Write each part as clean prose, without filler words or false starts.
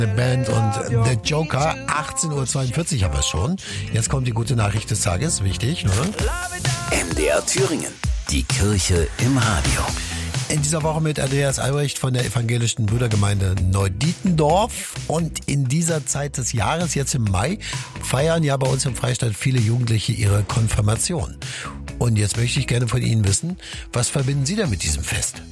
The Band und The Joker. 18.42 Uhr haben wir schon. Jetzt kommt die gute Nachricht des Tages. Wichtig, ne? MDR Thüringen. Die Kirche im Radio. In dieser Woche mit Andreas Albrecht von der evangelischen Brüdergemeinde Neudietendorf. Und in dieser Zeit des Jahres, jetzt im Mai, feiern ja bei uns im Freistaat viele Jugendliche ihre Konfirmation. Und jetzt möchte ich gerne von Ihnen wissen, was verbinden Sie denn mit diesem Fest?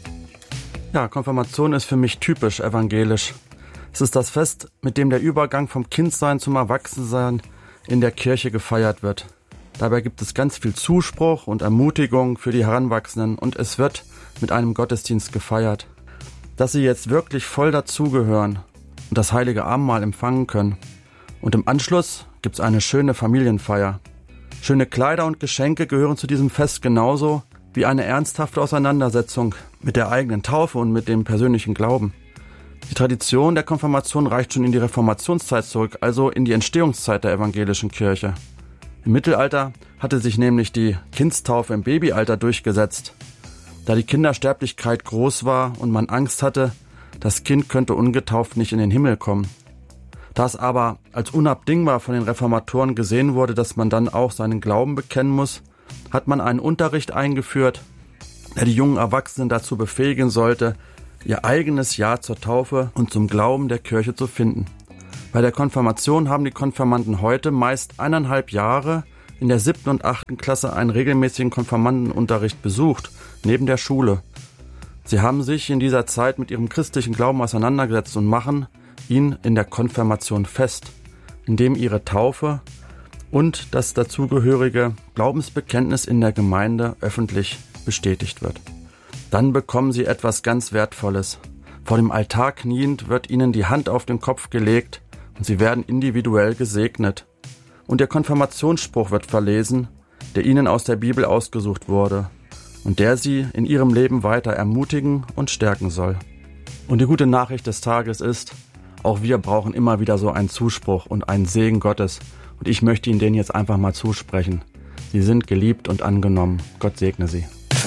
Ja, Konfirmation ist für mich typisch evangelisch. Es ist das Fest, mit dem der Übergang vom Kindsein zum Erwachsensein in der Kirche gefeiert wird. Dabei gibt es ganz viel Zuspruch und Ermutigung für die Heranwachsenden und es wird mit einem Gottesdienst gefeiert. Dass sie jetzt wirklich voll dazugehören und das heilige Abendmahl empfangen können. Und im Anschluss gibt's eine schöne Familienfeier. Schöne Kleider und Geschenke gehören zu diesem Fest genauso wie eine ernsthafte Auseinandersetzung mit der eigenen Taufe und mit dem persönlichen Glauben. Die Tradition der Konfirmation reicht schon in die Reformationszeit zurück, also in die Entstehungszeit der evangelischen Kirche. Im Mittelalter hatte sich nämlich die Kindstaufe im Babyalter durchgesetzt. Da die Kindersterblichkeit groß war und man Angst hatte, das Kind könnte ungetauft nicht in den Himmel kommen. Da es aber als unabdingbar von den Reformatoren gesehen wurde, dass man dann auch seinen Glauben bekennen muss, hat man einen Unterricht eingeführt, der die jungen Erwachsenen dazu befähigen sollte, ihr eigenes Ja zur Taufe und zum Glauben der Kirche zu finden. Bei der Konfirmation haben die Konfirmanden heute meist 1,5 Jahre in der 7. und 8. Klasse einen regelmäßigen Konfirmandenunterricht besucht, neben der Schule. Sie haben sich in dieser Zeit mit ihrem christlichen Glauben auseinandergesetzt und machen ihn in der Konfirmation fest, indem ihre Taufe und das dazugehörige Glaubensbekenntnis in der Gemeinde öffentlich bestätigt wird. Dann bekommen sie etwas ganz Wertvolles. Vor dem Altar kniend wird ihnen die Hand auf den Kopf gelegt und sie werden individuell gesegnet. Und der Konfirmationsspruch wird verlesen, der ihnen aus der Bibel ausgesucht wurde und der sie in ihrem Leben weiter ermutigen und stärken soll. Und die gute Nachricht des Tages ist, auch wir brauchen immer wieder so einen Zuspruch und einen Segen Gottes. Und ich möchte Ihnen den jetzt einfach mal zusprechen. Sie sind geliebt und angenommen. Gott segne Sie.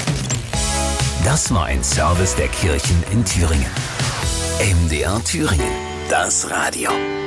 Das war ein Service der Kirchen in Thüringen. MDR Thüringen, das Radio.